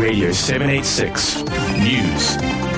Radio 786 News.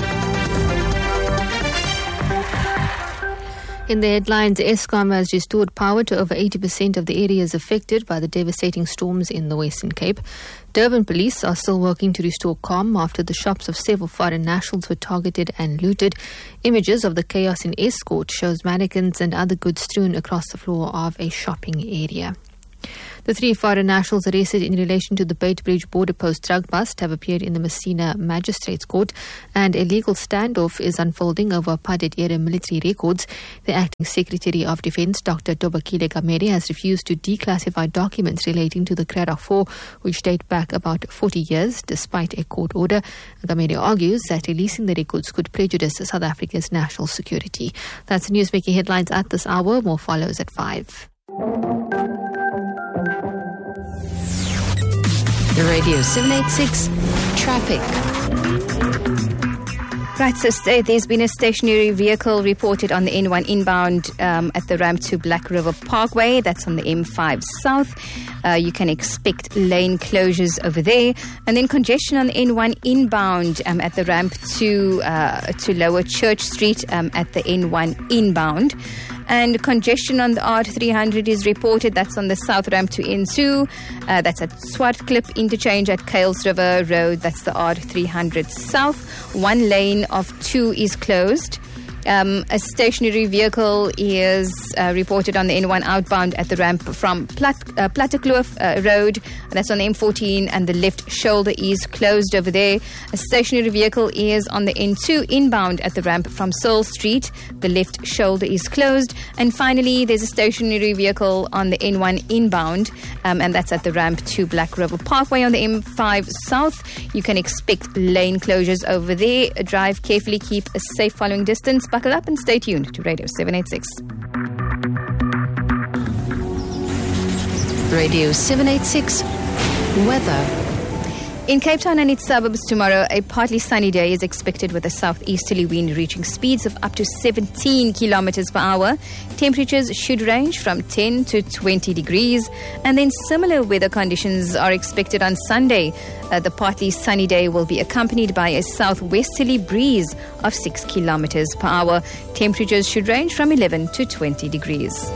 In the headlines, Eskom has restored power to over 80% of the areas affected by the devastating storms in the Western Cape. Durban police are still working to restore calm after the shops of several foreign nationals were targeted and looted. Images of the chaos in Escort shows mannequins and other goods strewn across the floor of a shopping area. The 3 foreign nationals arrested in relation to the Beitbridge border post drug bust have appeared in the Messina Magistrates Court, and a legal standoff is unfolding over Padet-era military records. The Acting Secretary of Defence, Dr. Tobakile Gamede, has refused to declassify documents relating to the Krera 4, which date back about 40 years, despite a court order. Gamede argues that releasing the records could prejudice South Africa's national security. That's the newsmaking headlines at this hour. More follows at 5. The Radio 786 Traffic. Right, so there's been a stationary vehicle reported on the N1 inbound at the ramp to Black River Parkway. That's on the M5 South. You can expect lane closures over there. And then congestion on the N1 inbound at the ramp to Lower Church Street at the N1 inbound. And congestion on the R300 is reported. That's on the south ramp to N2. That's at Swartklip Interchange at Kales River Road. That's the R300 south. 1 lane of 2 is closed. A stationary vehicle is reported on the N1 outbound at the ramp from Plattekloof Road. That's on the M14, and the left shoulder is closed over there. A stationary vehicle is on the N2 inbound at the ramp from Searle Street. The left shoulder is closed. And finally, there's a stationary vehicle on the N1 inbound, and that's at the ramp to Black River Parkway on the M5 South. You can expect lane closures over there. Drive carefully, keep a safe following distance. Buckle up and stay tuned to Radio 786. Radio 786 Weather. In Cape Town and its suburbs tomorrow, a partly sunny day is expected with a southeasterly wind reaching speeds of up to 17 kilometers per hour. Temperatures should range from 10 to 20 degrees. And then similar weather conditions are expected on Sunday. The partly sunny day will be accompanied by a southwesterly breeze of 6 kilometers per hour. Temperatures should range from 11 to 20 degrees.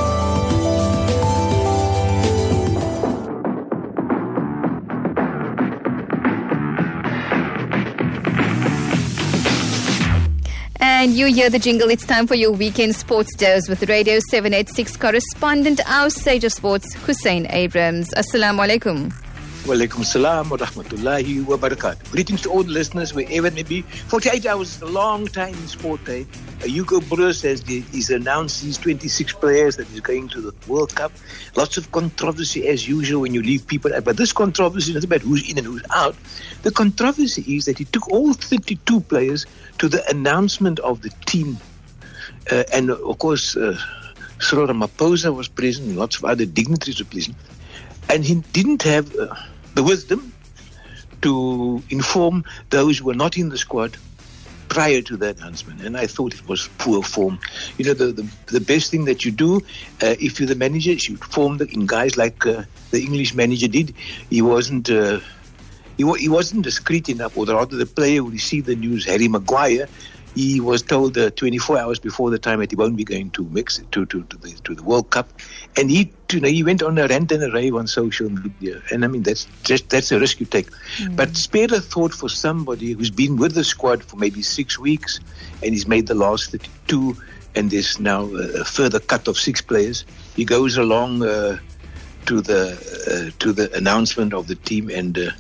And you hear the jingle. It's time for your weekend sports dose with Radio 786 correspondent, our sage of sports, Hussein Abrams. Assalamu alaikum. Walaikum salam wa rahmatullahi wa barakatuh. Greetings to all the listeners, wherever it may be. 48 hours is a long time in sport, eh? Hugo Broos he's announced his 26 players that is going to the World Cup. Lots of controversy as usual when you leave people out. But this controversy is not about who's in and who's out. The controversy is that he took all 32 players to the announcement of the team. And of course, Cyril Ramaphosa was present and lots of other dignitaries were present. And he didn't have the wisdom to inform those who were not in the squad prior to the announcement. And I thought it was poor form. You know, the best thing that you do, if you're the manager, you should form in guys like the English manager did. He wasn't discreet enough, or rather the player who received the news, Harry Maguire, he was told 24 hours before the time that he won't be going to the World Cup, and he went on a rant and a rave on social media. And I mean that's a risk you take. But spare a thought for somebody who's been with the squad for maybe 6 weeks, and he's made the last 32, and there's now a further cut of 6 players. He goes along to the announcement of the team, and the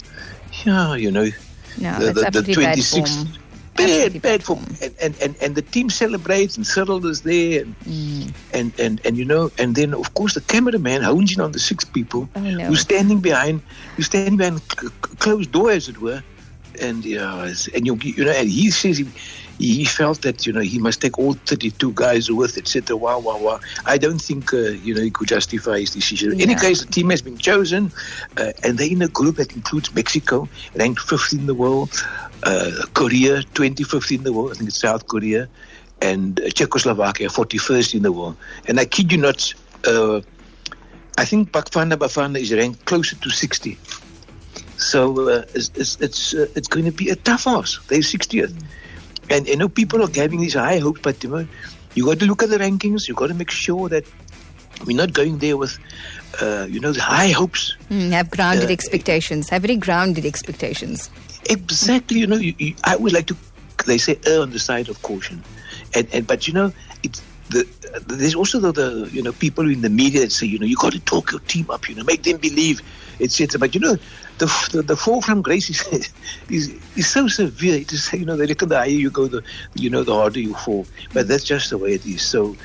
26. Bad form. And the team celebrates, and Cyril is there, and then of course the cameraman hones in on the 6 people who's standing behind closed door, as it were, and he says he felt that he must take all 32 guys with, etc. Wow. I don't think he could justify his decision. In any case, the team has been chosen, and they're in a group that includes Mexico, ranked 5th in the world, Korea, 25th in the world, I think it's South Korea, and Czechoslovakia, 41st in the world. And I kid you not, I think Bafana is ranked closer to 60. So it's going to be a tough ask. They're 60th. And, people are having these high hopes, but, you got to look at the rankings. You got to make sure that we're not going there with, the high hopes. Have grounded expectations. Have very grounded expectations. Exactly. I always like to, they say, err on the side of caution. But it's there's also the people in the media that say, you got to talk your team up, make them believe, etc. But the fall from grace is so severe. It is, they reckon the higher you go, the harder you fall. But that's just the way it is. So,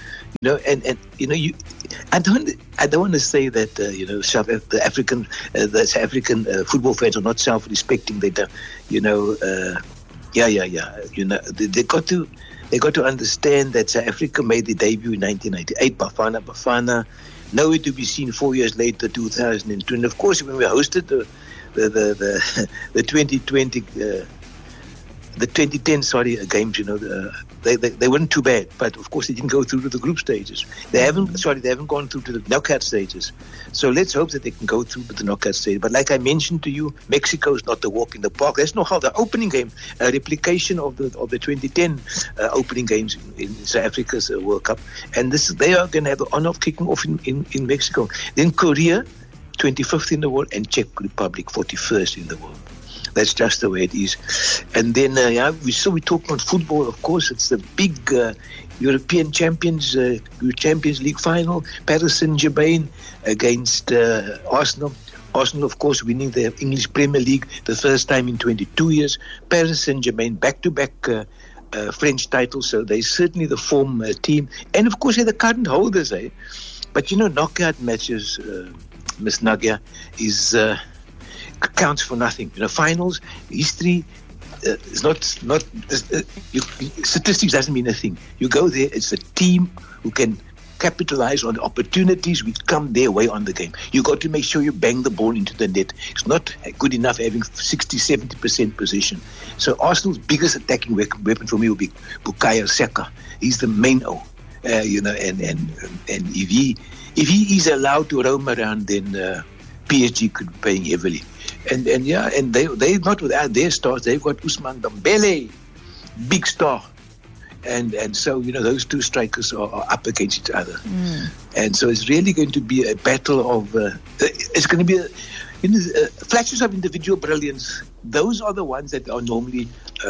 I don't want to say that the South African football fans are not self-respecting. They don't, They got to understand that South Africa made the debut in 1998. Bafana, nowhere to be seen 4 years later, 2002. And of course, when we hosted the 2020, the 2010 games, they weren't too bad, but of course they didn't go through to the group stages. They haven't gone through to the knockout stages. So let's hope that they can go through to the knockout stage. But like I mentioned to you, Mexico is not the walk in the park. That's not how the opening game, a replication of the 2010 opening games in South Africa's World Cup, and they are going to have the honor of kicking off in Mexico. Then Korea, 25th in the world, and Czech Republic, 41st in the world. That's just the way it is. And then, we talk about football, of course. It's the big European Champions League final. Paris Saint-Germain against Arsenal. Arsenal, of course, winning the English Premier League the first time in 22 years. Paris Saint-Germain, back-to-back French titles. So they're certainly the form team. And, of course, they're the current holders, eh? But, knockout matches, Ms. Nagia, is... counts for nothing. Finals, history is not statistics doesn't mean a thing. You go there, it's a team who can capitalize on the opportunities which come their way on the game. You got to make sure you bang the ball into the net. It's not good enough having 60-70% possession. So Arsenal's biggest attacking weapon for me will be Bukayo Saka. He's the main O. And if he is allowed to roam around, then PSG could be paying heavily. And they're not without their stars. They've got Ousmane Dembele, big star. And so, those two strikers are up against each other. And so it's really going to be a battle of, it's going to be flashes of individual brilliance. Those are the ones that are normally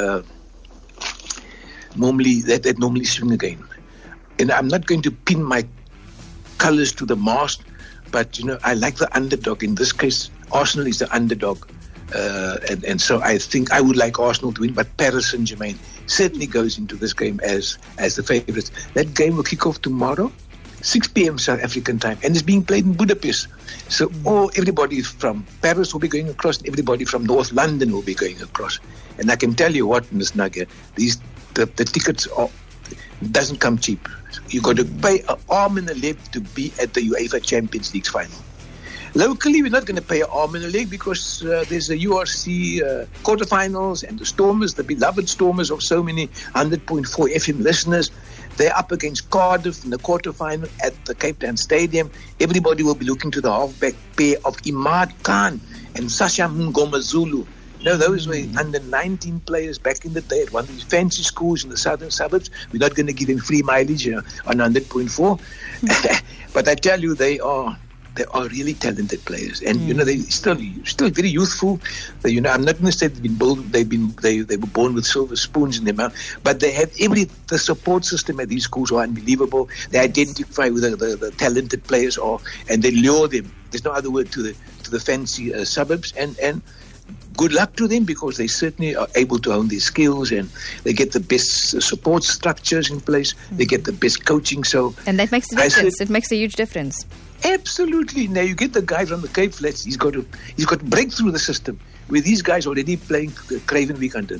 swing a game. And I'm not going to pin my colors to the mast, but, I like the underdog. In this case, Arsenal is the underdog. And so I think I would like Arsenal to win, but Paris Saint-Germain certainly goes into this game as the favourites. That game will kick off tomorrow, 6 p.m. South African time, and it's being played in Budapest. So everybody from Paris will be going across, and everybody from North London will be going across. And I can tell you what, Ms. Nagia, the tickets doesn't come cheap. You got to pay an arm and a leg to be at the UEFA Champions League final. Locally, we're not going to pay an arm and a leg because there's a URC quarterfinals, and the Stormers, the beloved Stormers of so many 100.4 FM listeners, they're up against Cardiff in the quarterfinal at the Cape Town Stadium. Everybody will be looking to the halfback pair of Imad Khan and Sasha Mngomezulu. Those were under 19 players back in the day at one of these fancy schools in the southern suburbs. We're not going to give them free mileage on 100.4. But I tell you, they are really talented players, and they're still very youthful. I'm not going to say they were born with silver spoons in their mouth, but they have the support system at these schools are unbelievable. They identify with the talented players and they lure them. There's no other word to the fancy suburbs, and good luck to them, because they certainly are able to hone their skills, and they get the best support structures in place. They get the best coaching. And that makes a difference. It makes a huge difference. Absolutely. Now you get the guy from the Cape Flats. He's got to break through the system. With these guys already playing Craven Week under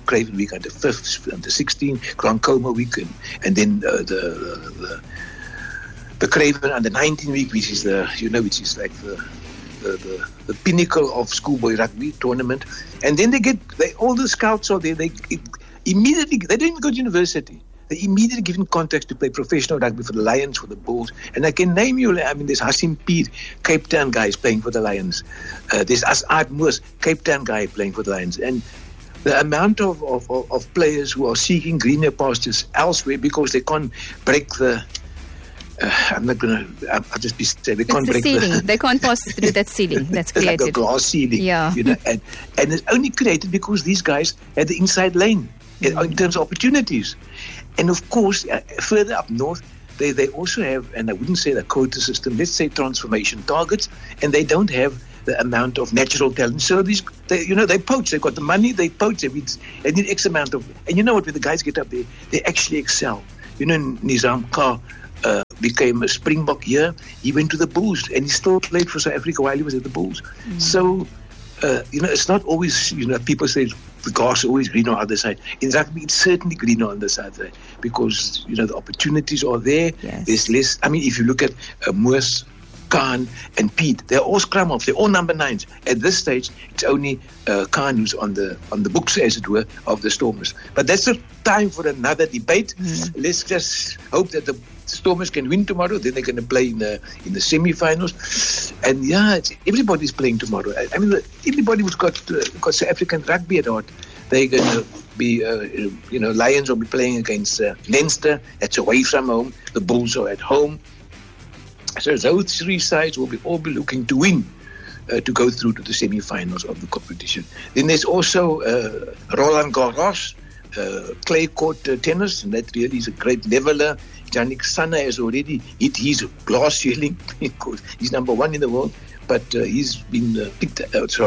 5th, under 16, Grand Coma Week, and then the Craven under 19 week, which is like the pinnacle of schoolboy rugby tournament. And then all the scouts are there. They immediately, they don't even go to university. they immediately given contracts to play professional rugby for the Lions, for the Bulls. And I can name you, I mean, there's Hasim Peer, Cape Town guy is playing for the Lions. There's Asad Moos, Cape Town guy playing for the Lions. And the amount of players who are seeking greener pastures elsewhere because they can't break the... I'll just be saying, they can't break the ceiling. They can't pass through that ceiling that's created. Like a glass ceiling. Yeah. You know, and it's only created because these guys had the inside lane in terms of opportunities. And of course, further up north, they also have, and I wouldn't say the quota system, let's say transformation targets, and they don't have the amount of natural talent. So they poach. They've got the money, they poach. They need X amount of, and you know what, when the guys get up there, they actually excel. You know, Nizam Kar became a Springbok here. He went to the Bulls, and he still played for South Africa while he was at the Bulls. So, it's not always, people say the grass is always green on the other side. In rugby, it's certainly green on the other side because, the opportunities are there. Yes. There's less. I mean, if you look at Moos, Khan and Pete, they're all scrum offs. They're all number 9s. At this stage, it's only Khan who's on the books, as it were, of the Stormers. But that's a time for another debate. Let's just hope that the Stormers can win tomorrow. Then they're going to play in the semi-finals. And everybody's playing tomorrow. I mean, everybody who's got South African rugby at heart, they're going to be, Lions will be playing against Leinster. That's away from home. The Bulls are at home. So those three sides will all be looking to win to go through to the semi-finals of the competition. Then there's also Roland Garros, clay court tennis, and that really is a great leveler. Jannik Sinner has already hit his glass ceiling because he's number 1 in the world, but he's been kicked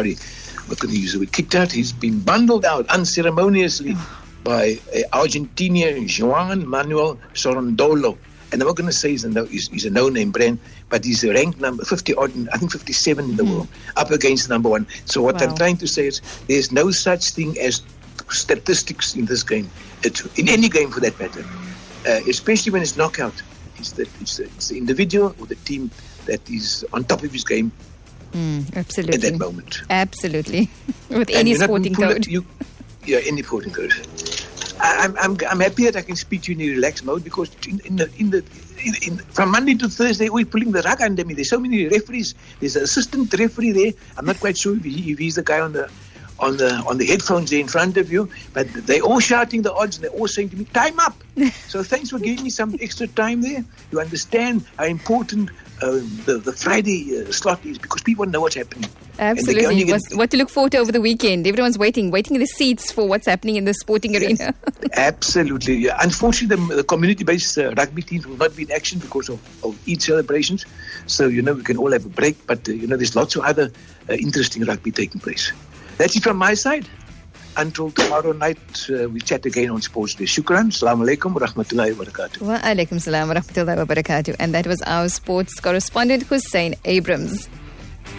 out. He's been bundled out unceremoniously by Argentinian Juan Manuel Sorondolo. And I'm not going to say he's a no-name brand, but he's ranked number 50 odd, I think 57 in the world, up against number 1. So what I'm trying to say is there's no such thing as statistics in this game, in any game for that matter, especially when it's knockout. It's the individual or the team that is on top of his game absolutely. at that moment. Absolutely. With any sporting code. Any sporting code. I'm happy that I can speak to you in a relaxed mode because from Monday to Thursday we're pulling the rug under me. There's so many referees. There's an assistant referee there. I'm not quite sure if he's the guy on the headphones there in front of you, but they're all shouting the odds and they're all saying to me, "Time up!" So thanks for giving me some extra time there. You understand how important the Friday slot is because people know what's happening. Absolutely. What to look forward to over the weekend. Everyone's waiting in the seats for what's happening in the sporting arena. Absolutely. Yeah. Unfortunately, the community-based rugby teams will not be in action because of Eid celebrations. So, we can all have a break. But, there's lots of other interesting rugby taking place. That's it from my side. Until tomorrow night, we chat again on Sports Day. Shukran. Assalamu alaikum wa rahmatullahi wa barakatuh. Wa alaikum salam wa rahmatullahi wa barakatuh. And that was our sports correspondent, Hussein Abrams.